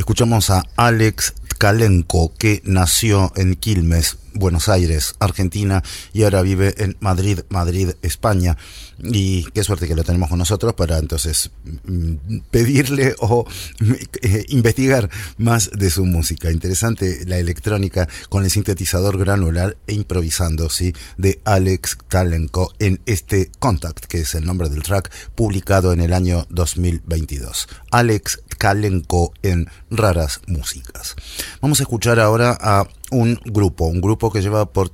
Escuchamos a Alex Tkalenko, que nació en Quilmes, Buenos Aires, Argentina, y ahora vive en Madrid, España. Y qué suerte que lo tenemos con nosotros para entonces pedirle o investigar más de su música. Interesante la electrónica con el sintetizador granular e improvisando, ¿sí?, de Alex Tkalenko en este Contact, que es el nombre del track, publicado en el año 2022. Alex Tkalenko en Raras Músicas. Vamos a escuchar ahora a un grupo que lleva por